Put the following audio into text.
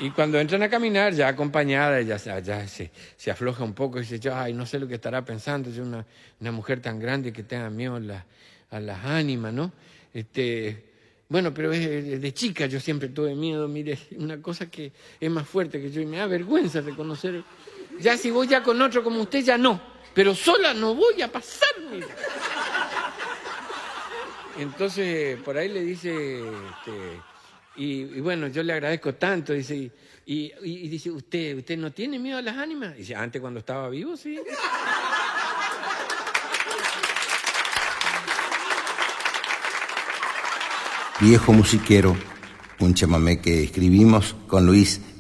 Y cuando entran a caminar, ya acompañada, ella ya se afloja un poco y dice, yo, ay, no sé lo que estará pensando, yo una mujer tan grande que tenga miedo a las ánimas, ¿no? Bueno, pero de chica yo siempre tuve miedo, mire, una cosa que es más fuerte que yo y me da vergüenza reconocer. Ya si voy ya con otro como usted, ya no, pero sola no voy a pasar, mire. Entonces, por ahí le dice, y bueno, yo le agradezco tanto, dice, y dice, ¿usted no tiene miedo a las ánimas? Dice, antes cuando estaba vivo, sí. Viejo musiquero, un chamamé que escribimos con Luis